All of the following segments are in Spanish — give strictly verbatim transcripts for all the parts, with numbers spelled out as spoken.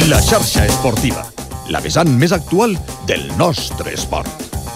La xarxa esportiva, la vessant més actual del nostre esport.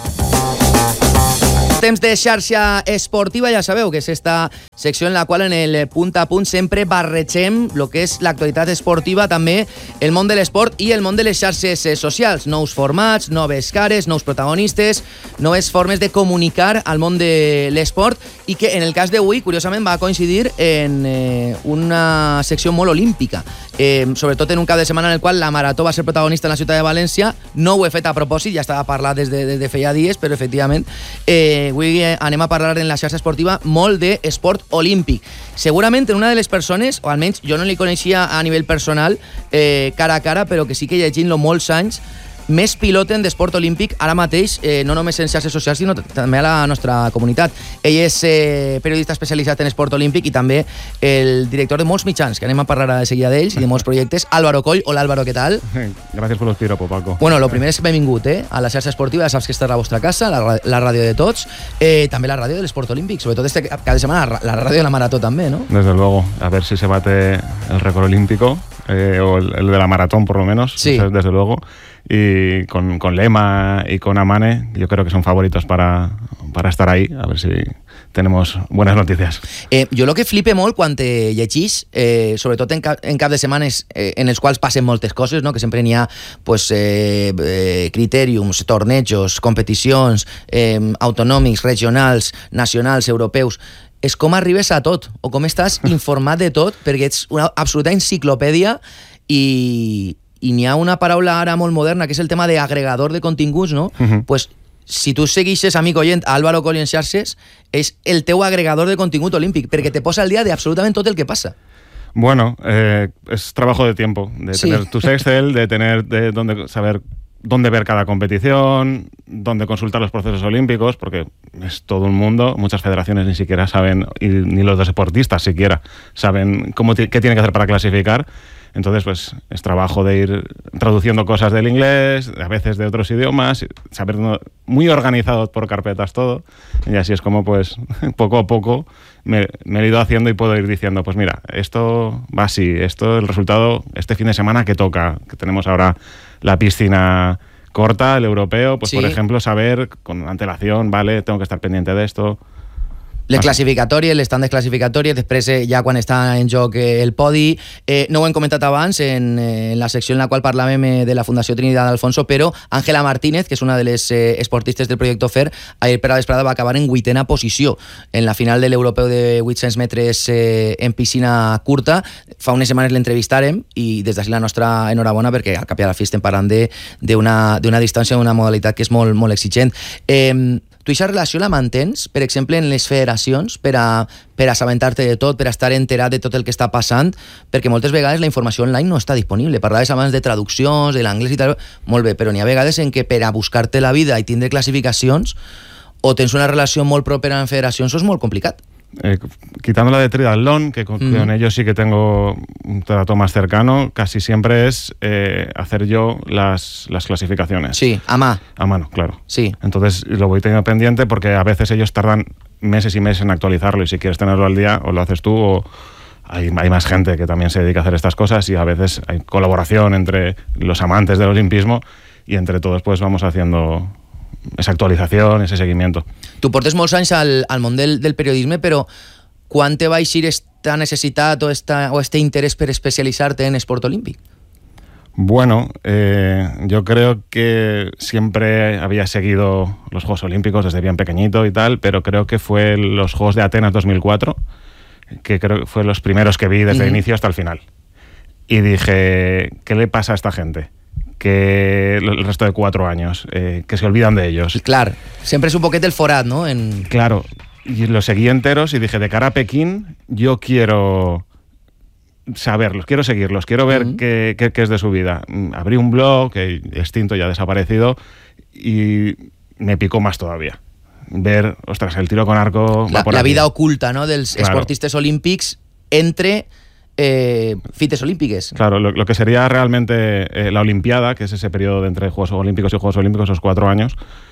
Temps de xarxa esportiva, ja sabeu que és esta secció en la qual en el punt a punt sempre barregem el que és l'actualitat esportiva, també el món de l'esport i el món de les xarxes socials. Nous formats, noves cares, nous protagonistes, noves formes de comunicar al món de l'esport i que en el cas d'avui, curiosament, va coincidir en eh, una secció molt olímpica. Eh, sobretot en un cap de setmana en el qual la marató va ser protagonista en la ciutat de València. No ho he fet a propòsit, ja estava parlat des de, des de feia dies, però efectivament eh, avui anem a parlar en la xarxa esportiva molt d'esport olímpic. Segurament en una de les persones, o almenys jo no li coneixia a nivell personal, eh, cara a cara, però que sí que llegint-lo molts anys, més piloten d'esport olímpic ara mateix, eh, no només en xarxes socials, sinó també a la nostra comunitat. Ell és eh, periodista especialitzat en esport olímpic i també el director de molts mitjans, que anem a parlar de seguida d'ells, i de molts projectes. Álvaro Coll. Hola, Álvaro, ¿qué tal? Gracias por los piropos, Paco. Bueno, lo primer és benvingut eh, a la xarxa esportiva, ja saps que esta és la vostra casa, la, la ràdio de tots, eh, també la ràdio de l'esport olímpic, sobretot este cada setmana, la ràdio de la marató també, ¿no? Desde luego, a ver si se bate el récord olímpico, eh, o el, el de la maratón por lo menos, sí. Desde luego. Y con, con Lema y con Amane yo creo que son favoritos para, para estar ahí, a ver si tenemos buenas noticias. Eh, jo el que flipe molt quan te llegís, eh, sobretot en cap, en cap de setmanes eh, en els quals passen moltes coses, no? Que sempre n'hi ha pues, eh, eh, critèriums, tornejos, competicions eh, autonòmics, regionals, nacionals, europeus, és com arribes a tot, o com estàs informat de tot, perquè ets una absoluta enciclopèdia i... i n'hi ha una paraula ara molt moderna, que és el tema d'agregador de continguts, no? Uh-huh. Pues, si tu seguixes, amic oient, a Álvaro Coll en xarxes, és el teu agregador de contingut olímpic, perquè te posa al dia de absolutament tot el que passa. Bueno, eh, es trabajo de tiempo, de sí. tener tus Excel, de tener de dónde saber dónde ver cada competición, dónde consultar los procesos olímpicos, porque es todo un mundo, muchas federaciones ni siquiera saben, y ni los deportistas siquiera saben cómo qué tienen que hacer para clasificar. Entonces, pues, es trabajo de ir traduciendo cosas del inglés, a veces de otros idiomas, saber muy organizado por carpetas todo, y así es como, pues, poco a poco me, me he ido haciendo y puedo ir diciendo, pues mira, esto va así, esto, el resultado, este fin de semana que toca, que tenemos ahora la piscina corta, el europeo, pues, sí. Por ejemplo, saber con antelación, vale, tengo que estar pendiente de esto. Les classificatòries, les tandes classificatòries, després eh, ja quan està en joc eh, el podi. Eh, no ho hem comentat abans en, eh, en la secció en la qual parlàvem eh, de la Fundació Trinidad Alfonso, però Ángela Martínez, que és una de les eh, esportistes del Projecte Fer, ahir per a vesprada va acabar en vuitena posició en la final de l'europeu de vuit-cents metres eh, en piscina curta. Fa unes setmanes l'entrevistàrem i des d'ací la nostra enhorabona, perquè al cap i a la fi estem parlant d'una distància, d'una modalitat que és molt, molt exigent. Eh, Tu aquesta relació la mantens, per exemple, en les federacions, per a, per assabentar-te de tot, per a estar enterat de tot el que està passant, perquè moltes vegades la informació online no està disponible. Parlaves abans de traduccions, de l'anglès i tal, molt bé, però n'hi ha vegades en què per a buscar-te la vida i tindre classificacions o tens una relació molt propera en federacions, o és molt complicat. Eh, quitando la de triatlón, que con, mm. con ellos sí que tengo un trato más cercano, casi siempre es eh, hacer yo las, las clasificaciones. Sí, a mano. A mano, claro. Sí. Entonces lo voy teniendo pendiente porque a veces ellos tardan meses y meses en actualizarlo y si quieres tenerlo al día o lo haces tú o hay, hay más gente que también se dedica a hacer estas cosas y a veces hay colaboración entre los amantes del olimpismo y entre todos pues vamos haciendo esa actualització, ese seguimiento. Tu portes molts anys al, al món del, del periodisme, però quan te va eixir esta necessitat o, esta, o este interés per especializarte en esport olímpic? Bueno, eh, yo creo que siempre había seguido los Juegos Olímpicos desde bien pequeñito y tal, pero creo que fue los Juegos de Atenas dos mil cuatro, que creo que fue los primeros que vi desde el uh-huh. inicio hasta el final. Y dije, ¿qué le pasa a esta gente? Que el resto de cuatro años, eh, que se olvidan de ellos. Claro, siempre es un poquete el forat, ¿no? En... Claro, y los seguí enteros y dije, de cara a Pekín, yo quiero saberlos, quiero seguirlos, quiero ver uh-huh. qué, qué, qué es de su vida. Abrí un blog, que extinto, ya desaparecido, y me picó más todavía. Ver, ostras, el tiro con arco... La, va por la aquí. vida oculta, ¿no?, dels claro. esportistes olímpics entre... Eh, fites olímpiques. Claro, lo, lo que sería realmente eh, la Olimpiada, que es ese periodo de entre Juegos Olímpicos y Juegos Olímpicos, esos cuatro años,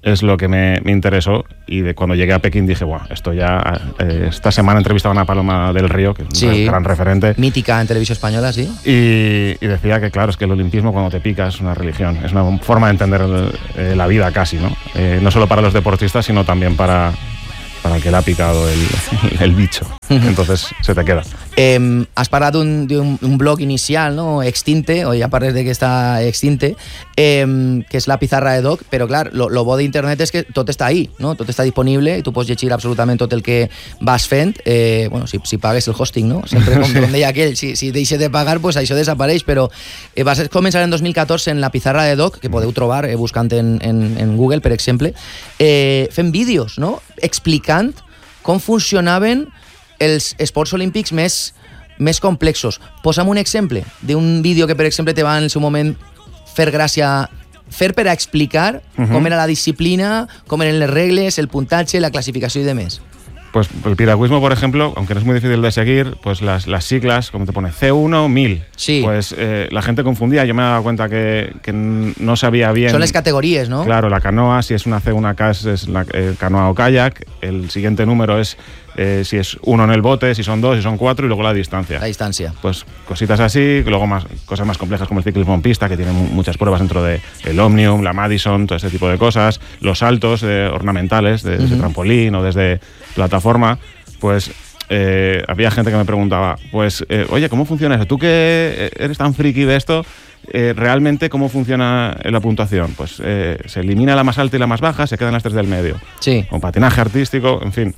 es lo que me, me interesó, y de cuando llegué a Pekín dije, bueno, esto ya... Eh, esta semana entrevistaban a Paloma del Río, que es un sí, gran referente. Mítica en televisión española, sí. Y, y decía que, claro, es que el olimpismo cuando te pica es una religión, es una forma de entender el, eh, la vida casi, ¿no? Eh, no solo para los deportistas, sino también para... para el que le ha picado el, el bicho. Entonces se te queda. Eh, has parlat d'un, d'un blog inicial, no? Extinte, o ja parles de que està extinte, eh, que és la pizarra de Doc, però clar, lo, lo bo d'internet és que tot està ahí, no? Tot està disponible i tu pots llegir absolutament tot el que vas fent, eh, bueno, si, si pagues el hosting, no? Sempre, com, com deia aquell, si, si deixes de pagar, pues això desapareix, però eh, vas començar en dos mil catorze en la pizarra de Doc, que podeu trobar eh, buscant en, en, en Google, per exemple, eh, fent vídeos, no? Explicant com funcionaven els esports olímpics més, més complexos. Posa'm un exemple d'un vídeo que, per exemple, te va en el seu moment fer gràcia, fer per a explicar uh-huh. com era la disciplina, com eren les regles, el puntatge, la clasificació i demés. Pues el piragüismo, por ejemplo, aunque no es muy difícil de seguir, pues las, las siglas, como te pone C uno, mil. Sí. Pues eh, la gente confundía, yo me he dado cuenta que, que no sabía bien. Son las categorías, ¿no? Claro, la canoa, si es una C, una K es la eh, canoa o kayak, el siguiente número es eh, si es uno en el bote, si son dos, si son cuatro, y luego la distancia. La distancia. Pues cositas así, luego más cosas más complejas como el ciclismo en pista, que tiene muchas pruebas dentro de el Omnium, la Madison, todo ese tipo de cosas, los saltos eh, ornamentales, desde uh-huh. trampolín o desde plataforma. Pues eh, había gente que me preguntaba, pues, eh, oye, ¿cómo funciona eso? Tú que eres tan friki de esto, eh, ¿realmente cómo funciona la puntuación? Pues eh, se elimina la más alta y la más baja, se quedan las tres del medio. Sí. Con patinaje artístico, en fin.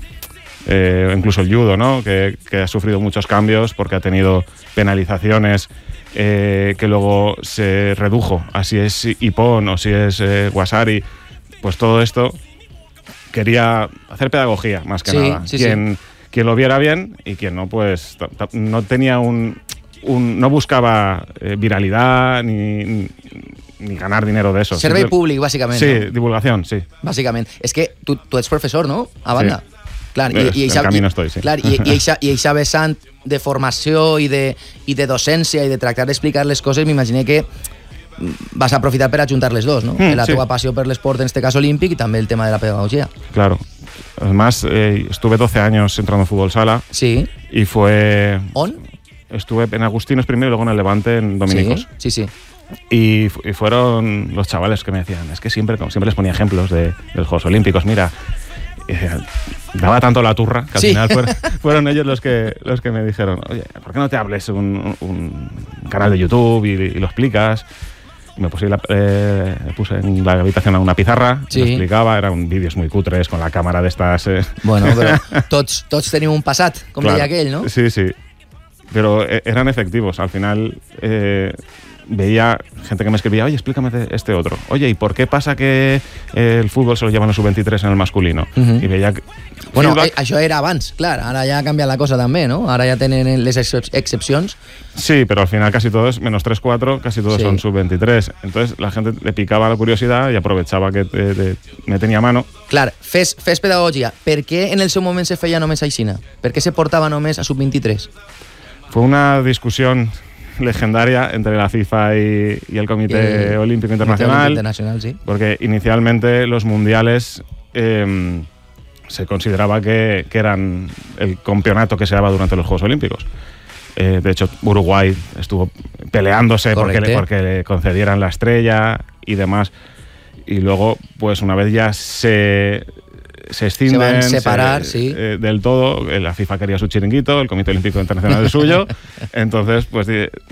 Eh, incluso el judo, ¿no? Que, que ha sufrido muchos cambios porque ha tenido penalizaciones eh, que luego se redujo a si es ippon o si es eh, wasari. Pues todo esto quería hacer pedagogía, más que sí, nada. Sí, quien, sí. quien lo viera bien y quien no, pues t- t- no tenía un, un... no buscaba eh, viralidad ni, ni ganar dinero de eso. Servei públic, bàsicament. Sí, no? divulgación, sí. Bàsicament. És que tu, tu ets professor, no? A banda. Sí. Clar, i, i, en eixa, camino i, estoy, sí. clar, i, i, eixa, i eixa vessant de formació i de, i de docència i de tractar d'explicar les coses, m'imaginé que vas a aprofitar per ajuntar les dos, ¿no? Mm, la sí. teva passió per l'esport, en este cas olímpic, y también el tema de la pedagogía. Claro. Además, eh, estuve doce años entrando en fútbol sala. Sí. Y fue... ¿On? Estuve en Agustinos primero y luego en el Levante, en Dominicos. Sí, sí, sí. Y, y fueron los chavales que me decían, es que siempre, como siempre les ponía ejemplos de, de los Juegos Olímpicos, mira... Eh, daba tanto la turra que al sí. final fueron, fueron ellos los que, los que me dijeron, oye, ¿por qué no te hables un, un canal de YouTube y, y lo explicas? Y me puse, la, eh, puse en la habitación una pizarra, sí. lo explicaba, eran vídeos muy cutres con la cámara de estas... Eh. Bueno, pero tots, tots tenim un passat, com claro. deia aquell, ¿no? Sí, sí, pero eh, eran efectivos, al final... Eh, veía gente que me escribía, oye, explícame este otro. Oye, ¿y por qué pasa que eh, el fútbol se lo llevan a sub veintitrés en el masculino? Uh-huh. Y veía que... Bueno, feedback... eh, això era abans, clar, ara ja ha canviat la cosa també, no? Ara ja tenen les excep- excepcions. Sí, pero al final casi todos, menos tres cuatro, casi todos sí. son sub veintitrés. Entonces la gente le picaba la curiosidad y aprovechaba que te, te, me tenía a mano. Clar, fes, fes pedagogia. Per què en el seu moment se feia només aixina? Per què se portava només a sub veintitrés? Fue una discusión legendaria entre la FIFA y, y el Comité y, Olímpico Internacional, Internacional sí. porque inicialmente los mundiales eh, se consideraba que, que eran el campeonato que se daba durante los Juegos Olímpicos. Eh, de hecho, Uruguay estuvo peleándose porque le, porque le concedieran la estrella y demás. Y luego, pues una vez ya se... se escinden, se van a separar, se, sí. eh, del todo. La FIFA quería su chiringuito, el Comité Olímpico Internacional el suyo. Entonces, pues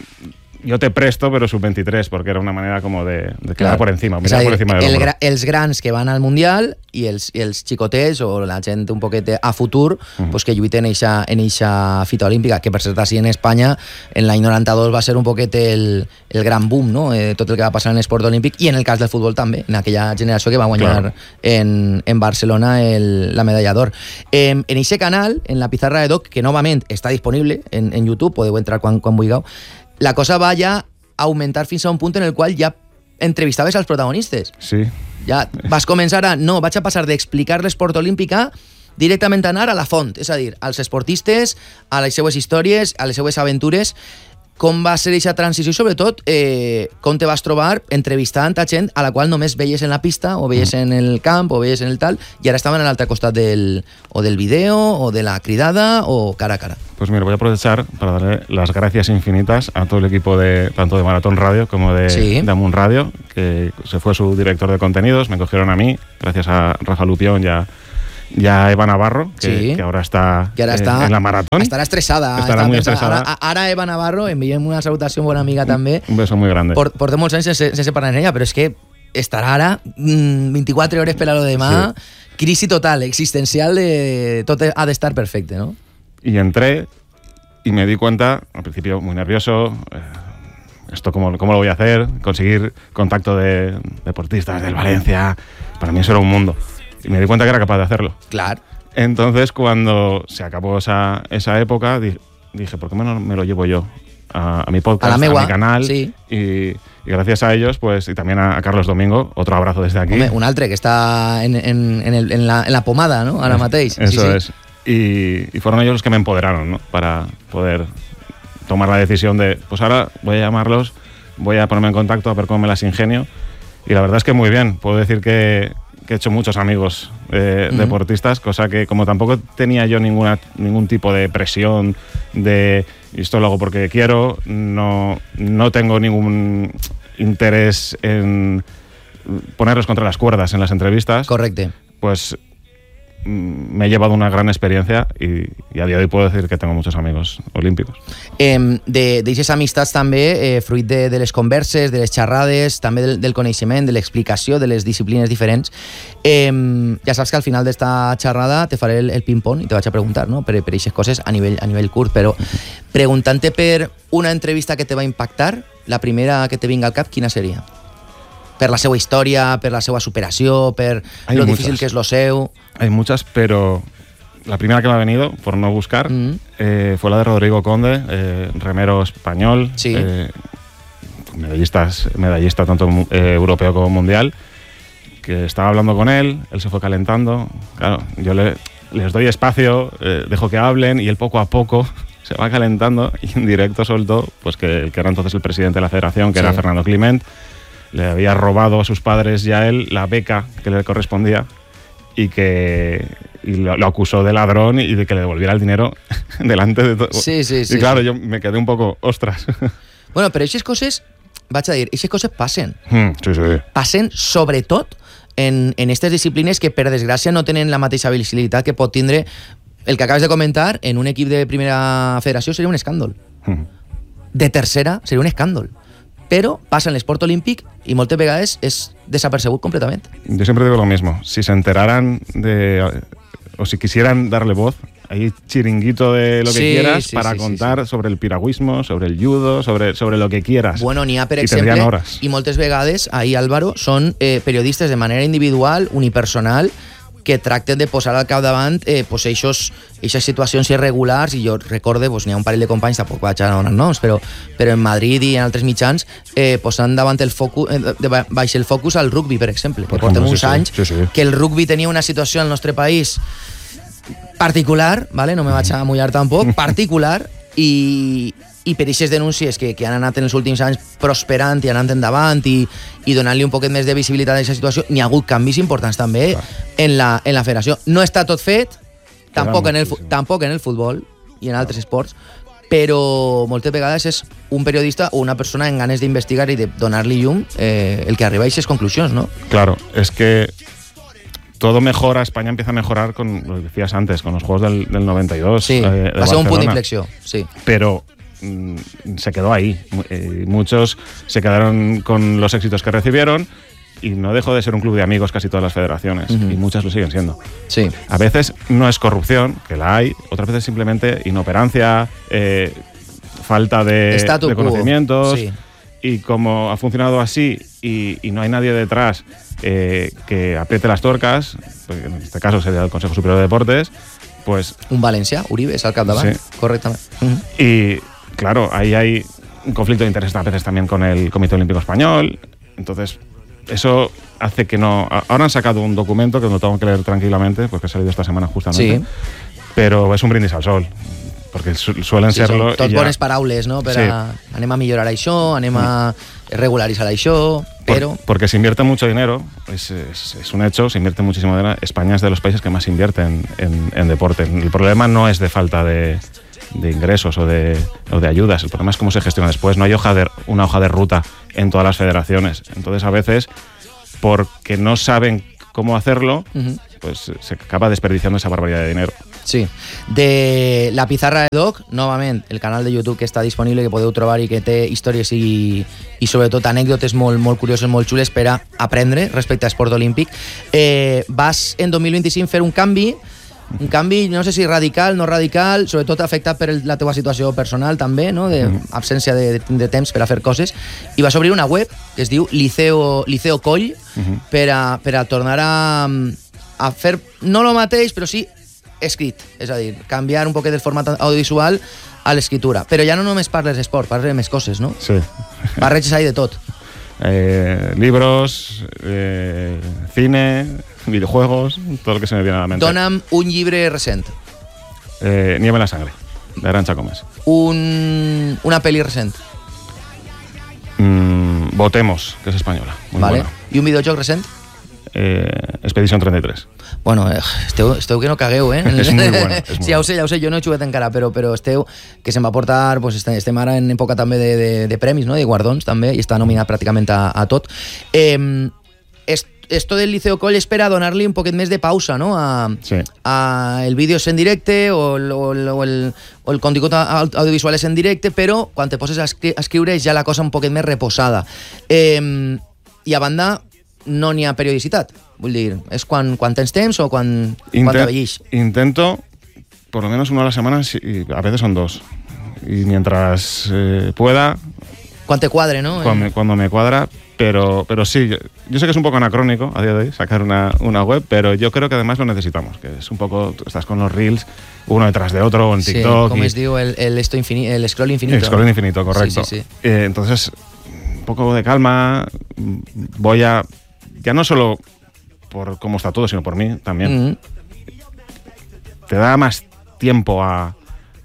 yo te presto, pero sub veintitrés, porque era una manera como de, de quedar por encima, mirar dir, por encima del el hombro. Gra, els grans que van al Mundial i els, i els xicotets o la gent un poquet a futur uh-huh. pues que lluiten en eixa, en eixa fita olímpica, que per cert així en Espanya en l'any noranta-dos va ser un poquet el, el gran boom, no? Eh, tot el que va passar en l'esport olímpic i en el cas del futbol també, en aquella generació que va guanyar claro. en, en Barcelona el, la medalla d'or. Eh, en eixe canal, en la pizarra de Doc, que novament està disponible en, en YouTube, podeu entrar quan, quan vulgueu, la cosa va ja augmentar fins a un punt en el qual ja entrevistaves als protagonistes. Sí. Ja vas començar a... No, vaig a passar d'explicar l'esport olímpica directament a anar a la font, és a dir, als esportistes, a les seues històries, a les seues aventures. com va ser aquesta transició i sobretot eh, com te vas trobar entrevistant a gent a la qual només veies en la pista o veies en el camp o veies en el tal i ara estaven a l'altre costat del, o del video o de la cridada o cara a cara. Pues mira, voy a aprovechar para darle las gracias infinitas a todo el equipo de tanto de Maratón Radio como de, sí. de Amun Radio, que se fue su director de contenidos, me cogieron a mí, gracias a Rafa Lupión y a ya Eva Navarro, que, sí. que ahora está, que ahora está en, en la maratón. Estarà estressada. Estarà està muy pensada. estresada. Ara, ara Eva Navarro, enviem una salutació, bona amiga també. Un beso muy grande. Por, portem molts anys sense, sense parlar amb ella, però és que estarà ara mmm, veinticuatro hores per a lo demà, sí. Crisi total, existencial, de, tot ha d'estar perfecte, ¿no? Y entré y me di cuenta, al principio muy nervioso, eh, esto cómo, cómo lo voy a hacer, conseguir contacto de deportistas del Valencia, para mí eso era un mundo. Y me di cuenta que era capaz de hacerlo. Claro. Entonces, cuando se acabó esa, esa época, dije, dije, ¿por qué me lo, me lo llevo yo a, a mi podcast, a, a megua, mi canal? Sí. Y, y gracias a ellos, pues, y también a, a Carlos Domingo, otro abrazo desde aquí. Home, un altre que está en, en, en, el, en, la, en la pomada, ¿no? Ara mateix. Eso sí, es. Sí. Y, y fueron ellos los que me empoderaron, ¿no? Para poder tomar la decisión de, pues ahora voy a llamarlos, voy a ponerme en contacto a ver cómo me las ingenio. Y la verdad es que muy bien. Puedo decir que que he hecho muchos amigos eh, uh-huh. deportistas, cosa que como tampoco tenía yo ninguna, ningún tipo de presión de esto lo hago porque quiero, no, no tengo ningún interés en ponerlos contra las cuerdas en las entrevistas. Correcte. Pues me he llevado una gran experiencia y, y a día de hoy puedo decir que tengo muchos amigos olímpicos. Eh, D'aixes amistats també, eh, fruit de, de les converses, de les xerrades, també del, del coneixement, de l'explicació de les disciplines diferents. Eh, ja saps que al final d'esta xerrada te faré el, el ping-pong i te vaig a preguntar, no?, per, per aquestes coses a nivell, a nivell curt, però preguntant-te per una entrevista que te va impactar, la primera que te vinga al cap, quina seria? Per la seva història, per la seva superació, per Hay lo muchas. difícil que és lo seu... Hay muchas, pero la primera que me ha venido, por no buscar, mm. eh, fue la de Rodrigo Conde, eh, remero español, sí. eh, medallista, medallista tanto eh, europeo como mundial, que estaba hablando con él, él se fue calentando, claro, yo le, les doy espacio, eh, dejo que hablen y él poco a poco se va calentando y en directo soltó pues que el que era entonces el presidente de la federación, que sí. era Fernando Climent, le había robado a sus padres y a él la beca que le correspondía y que y lo, lo acusó de ladrón y de que le devolviera el dinero delante de todo. Sí, sí, sí. Y claro, sí. yo me quedé un poco, ostras. Bueno, però aquestes coses, vaig a dir, aquestes coses passen. Mm, sí, sí. Passen sobretot en, en aquestes disciplines que per desgràcia no tenen la mateixa visibilitat que pot tindre el que acabes de comentar en un equip de primera federació seria un escàndol. Mm. De tercera seria un escàndol. Pero pasa en el l'esport olímpic y moltes vegades es desapercebut completamente. Yo siempre digo lo mismo. Si se enteraran de, o si quisieran darle voz, hay chiringuito de lo que sí, quieras sí, para sí, contar sí, sí. sobre el piragüismo, sobre el judo, sobre, sobre lo que quieras. Bueno, n'hi ha, per y exemple, horas. i moltes vegades, ahí Álvaro, són eh, periodistes de manera individual, unipersonal, que tracten de posar al capdavant eh, pues, eixos, eixes situacions irregulars, i jo recorde, pues, n'hi ha un parell de companys, tampoc vaig a donar noms, però, però en Madrid i en altres mitjans eh, posant davant el focus, eh, de baix el focus al rugby, per exemple, que portem uns sí, anys sí, sí, sí. que el rugby tenia una situació al nostre país particular, ¿vale? No me vaig a mullar tampoc, particular, i, i per aquestes denúncies que, que han anat en els últims anys prosperant i anant endavant i, i donant-li un poquet més de visibilitat a aquesta situació, n'hi ha hagut canvis importants també en la, en la federació. No està tot fet, tampoc en, el, tampoc en el futbol i en altres esports, però moltes vegades és un periodista o una persona en ganes d'investigar i de donar-li llum eh, el que arriba a aquestes conclusions, ¿no? Claro, es que todo mejora, España empieza a mejorar con lo que decías antes, con los Juegos del, del noventa y dos. Sí, eh, va a ser un punt d'inflexió, sí. Pero mmm, se quedó ahí. Eh, muchos se quedaron con los éxitos que recibieron y no dejó de ser un club de amigos casi todas las federaciones, uh-huh. y muchas lo siguen siendo. Sí. A veces no es corrupción, que la hay, otras veces simplemente inoperancia, eh, falta de, de conocimientos. Sí. Y como ha funcionado así y, y no hay nadie detrás eh, que apriete las tuercas, pues en este caso sería el Consejo Superior de Deportes, pues... Un Valencia, Uribe, es al capdavant, sí. Correctamente. Uh-huh. Y claro, ahí hay un conflicto de intereses a veces también con el Comité Olímpico Español, entonces eso hace que no... Ahora han sacado un documento que lo tengo que leer tranquilamente, porque ha salido esta semana justamente, sí. Pero es un brindis al sol. porque su, suelen sí, serlo... Tot ja... bones paraules, no? Per sí. a, anem a millorar això, anem a regularizar això, pero... Por, porque se invierte mucho dinero, es, es, es un hecho, se invierte muchísimo dinero. España es de los países que más invierten en, en deporte. El problema no es de falta de, de ingresos o de, o de ayudas, el problema es cómo se gestiona después. No hay hoja de, una hoja de ruta en todas las federaciones. Entonces, a veces, porque no saben cómo hacerlo, uh-huh. pues se acaba desperdiciando esa barbaridad de dinero. Sí. De la pizarra de Doc, novament, el canal de YouTube que està disponible, que podeu trobar i que té històries i, i sobretot anècdotes molt, molt curioses, molt xules per a aprendre respecte a esport olímpic. Eh, vas en dos mil vint-i-cinc fer un canvi, un canvi, no sé si radical, no radical, sobretot afectat per la teva situació personal també, no? D'absència de, de, de temps per a fer coses, i vas obrir una web que es diu Liceo, Liceo Coll, uh-huh. per, a, per a tornar a, a fer, no el mateix, però sí escrit, és a dir, canviar un poquet del format audiovisual a l'escriptura. Però ja no només parles d'esport, parles de més coses, no? Sí. Barreges ahí de tot. Eh, libros, eh, cine, videojuegos, todo lo que se me viene a la mente. Dona'm un llibre recent. Eh, Nieve en la sangre, de Arantxa Comes. Un, una peli recent. Mm, Votemos, que es española. Muy vale. buena. I un videojoc recent? Eh, Expedición treinta y tres. Bueno, esteu, esteu que no cagueu, eh? És muy bueno. És sí, ja ho sé, ja ho sé, jo no he jugat encara, però, però esteu, que se'n va portar, pues, estem ara en època també de, de, de premis, no? De guardons també, i està nominat pràcticament a, a tot. Eh, est, esto del Liceo Coll és per a donar-li un poquet més de pausa, no? A, sí. a el vídeo és en directe o el, o el, o el, o el contingut audiovisual és en directe, però quan te poses a, escri a escriure és ja la cosa un poquet més reposada. Eh, I a banda, no n'hi ha periodicitat. Vull dir, és quan, quan tens temps o quan, Intent, quan t'avellix. Intento por lo menos una a la semana y a veces son dos. Y mientras eh, pueda... Cuando te cuadre, ¿no? Cuando, cuando me cuadra, pero, pero sí, yo, yo sé que es un poco anacrónico a día de hoy sacar una, una web, pero yo creo que además lo necesitamos, que es un poco, estás con los reels uno detrás de otro en TikTok. Sí, como es digo, el, el, esto infini, el scroll infinito. El scroll infinito, correcto. Sí, sí, sí. Eh, entonces, un poco de calma, voy a... Ya no solo por cómo está todo, sino por mí también. Mm-hmm. Te da más tiempo a,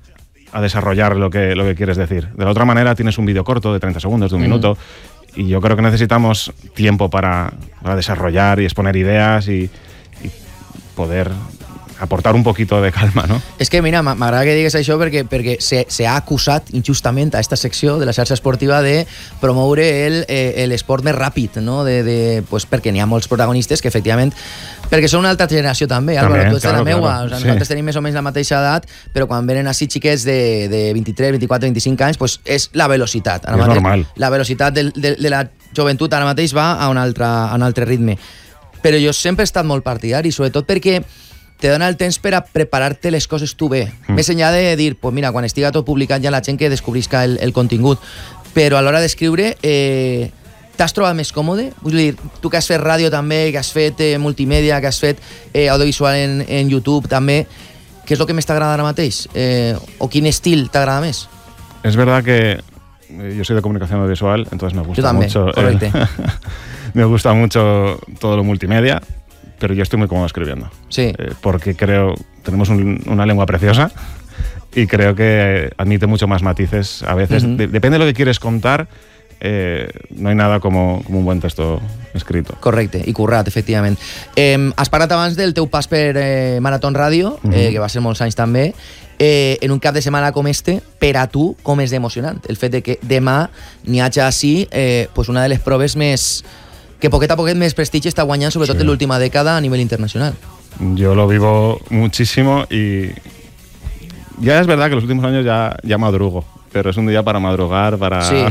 a desarrollar lo que, lo que quieres decir. De la otra manera tienes un vídeo corto de treinta segundos, de un mm-hmm. minuto, y yo creo que necesitamos tiempo para, para desarrollar y exponer ideas y, y poder aportar un poquito de calma, no? És que, mira, m'agrada que digues això perquè, perquè se, se ha acusat injustament a esta secció de la xarxa esportiva de promoure el, eh, l'esport més ràpid, no? De, de, pues perquè n'hi ha molts protagonistes que, efectivament, perquè són una altra generació també, Álvaro, tu ets claro, de la meua, claro. O sea, sí. Nosaltres tenim més o menys la mateixa edat, però quan venen així xiquets de, de vint-i-tres, vint-i-quatre, vint-i-cinc anys, pues és la velocitat. Ara és mateix, normal. La velocitat de, de, de la joventut ara mateix va a un altre, a un altre ritme. Però jo sempre he estat molt partidari, sobretot perquè te dona el temps per a preparar-te les coses tu bé. Mm. Més enllà de dir, pues mira, quan estiga tot publicat ja la gent que descobrisca el, el contingut. Però a l'hora d'escriure, eh, t'has trobat més còmode? Vull dir, tu que has fet ràdio també, que has fet eh, multimèdia, que has fet eh, audiovisual en, en YouTube també, què és el que més t'agrada ara mateix? Eh, o quin estil t'agrada més? Es verdad que yo soy de comunicación audiovisual, entonces me gusta yo también, mucho... correcte. El, me gusta mucho todo lo multimedia, pero yo estoy muy cómodo escribiendo. Sí. Eh, porque creo, tenemos un, una lengua preciosa y creo que admite mucho más matices. A veces, uh-huh. de, depende de lo que quieres contar, eh, no hay nada como, como un buen texto escrito. Correcte, i currat, efectivament. Eh, has parlat abans del teu pas per eh, Maratón Ràdio, uh-huh. eh, que va ser molts anys també. Eh, en un cap de setmana com este, per a tu, com és d'emocionant? El fet de que demà n'hi hagi així eh, pues una de les proves més... que poquet a poquet més prestigi està guanyant, sobretot sí. En l'última dècada a nivell internacional. Yo lo vivo muchísimo y ya es verdad que los últimos años ya, ya madrugo, pero es un día para madrugar, para, sí.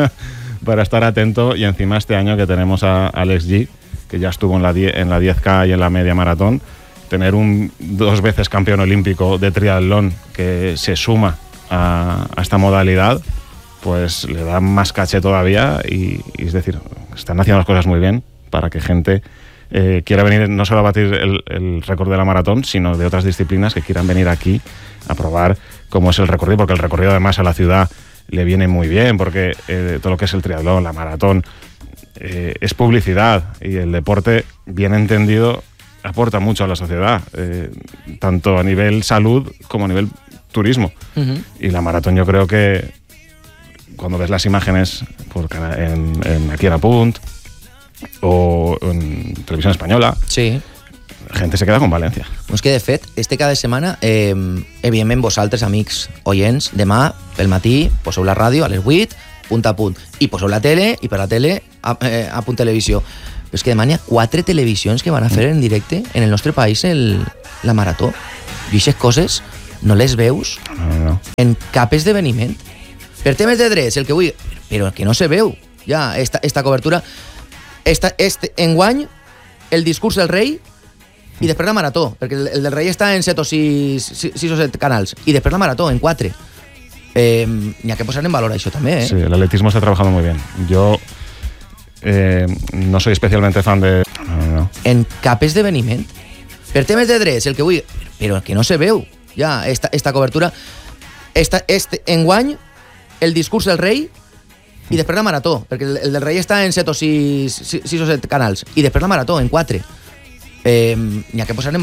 para estar atento, y encima este año que tenemos a Alex G, que ya estuvo en la, en la diez K y en la media maratón, tener un dos veces campeón olímpico de triatlón que se suma a, a esta modalidad, pues le da más caché todavía y, y es decir, están haciendo las cosas muy bien para que gente eh, quiera venir no solo a batir el, el récord de la maratón, sino de otras disciplinas que quieran venir aquí a probar cómo es el recorrido, porque el recorrido además a la ciudad le viene muy bien, porque eh, todo lo que es el triatlón, la maratón, eh, es publicidad, y el deporte bien entendido aporta mucho a la sociedad, eh, tanto a nivel salud como a nivel turismo. Uh-huh. Y la maratón yo creo que cuando ves las imágenes por cana- en, en Aquí a la Punt o en Televisión Espanyola, Sí. la gent se queda con València. És que, de fet, este cada setmana, eh, evidentment, vosaltres, amics oients, demà, pel matí, poseu la ràdio a les vuit, punt a punt, i poseu la tele, i per la tele, a, eh, a punt televisió. Però és que demà hi ha quatre televisions que van a fer en directe en el nostre país el, la marató. I aquestes coses no les veus No, no, no. en cap esdeveniment. Per temes de drets, el que vull... Però que no se veu, ja, esta, esta cobertura. Esta, este, enguany, el discurs del rei i després la marató, perquè el, el del rei està en set o sis, sis, sis o set canals, i després la marató en quatre. Eh, n'hi ha que posar en valor això també, eh? Sí, el atletismo está trabajando muy bien. Yo eh, no soy especialmente fan de... No, no, no. En cap esdeveniment. Per temes de drets, el que vull... Però que no se veu, ja, esta, esta cobertura. Esta, este, enguany, el discurs del rei i després la marató, perquè el, el del rei està en set o sis, sis, sis o set canals, i després la marató en quatre. Eh, n'hi ha que posar en